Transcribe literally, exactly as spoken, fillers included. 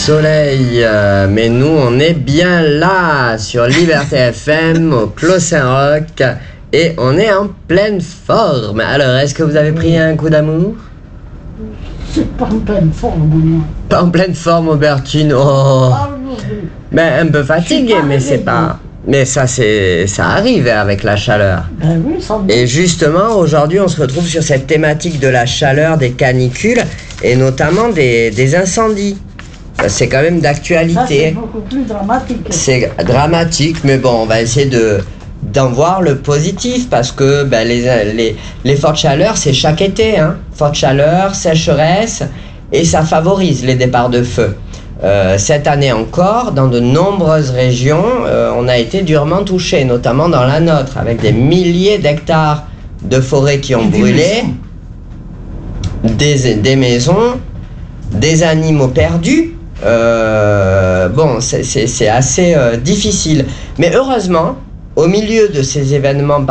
Soleil, euh, mais nous on est bien là sur Liberté F M au Clos Saint-Roch et on est en pleine forme. Alors, est-ce que vous avez pris un coup d'amour? C'est pas en pleine forme, moi. Pas en pleine forme, Aubertine. Oh. Ben, un peu fatigué, mais c'est pas. Mais ça, c'est, ça arrive avec la chaleur. Ben oui, ça Et justement, aujourd'hui, on se retrouve sur cette thématique de la chaleur, des canicules et notamment des, des incendies. C'est quand même d'actualité. Ça, c'est beaucoup plus dramatique. C'est dramatique, mais bon, on va essayer de, d'en voir le positif parce que ben, les, les, les fortes chaleurs, c'est chaque été. Hein. Forte chaleur, sécheresse, et ça favorise les départs de feu. Euh, cette année encore, dans de nombreuses régions, euh, on a été durement touchés, notamment dans la nôtre, avec des milliers d'hectares de forêts qui ont brûlé, des, des maisons, des animaux perdus. Euh, bon, c'est, c'est, c'est assez euh, difficile. Mais heureusement, au milieu de ces événements